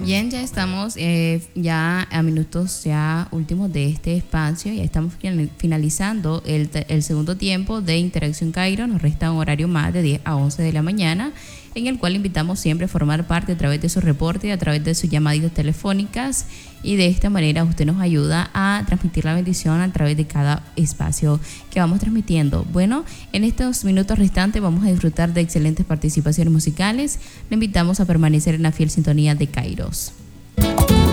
Bien, ya estamos ya a minutos ya últimos de este espacio. Ya estamos finalizando el segundo tiempo de Interacción Cairo. Nos resta un horario más de 10 a 11 de la mañana, en el cual invitamos siempre a formar parte a través de su reporte, a través de sus llamaditas telefónicas, y de esta manera usted nos ayuda a transmitir la bendición a través de cada espacio que vamos transmitiendo. Bueno, en estos minutos restantes vamos a disfrutar de excelentes participaciones musicales. Le invitamos a permanecer en la fiel sintonía de Kairos.